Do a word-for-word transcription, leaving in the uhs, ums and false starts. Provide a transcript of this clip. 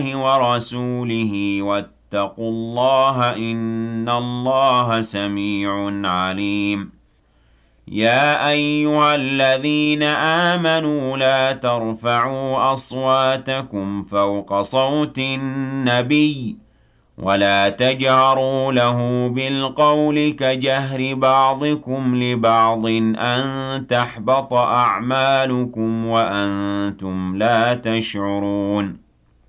ورسوله واتقوا الله إن الله سميع عليم يا أيها الذين آمنوا لا ترفعوا أصواتكم فوق صوت النبي ولا تجهروا له بالقول كجهر بعضكم لبعض أن تحبط أعمالكم وأنتم لا تشعرون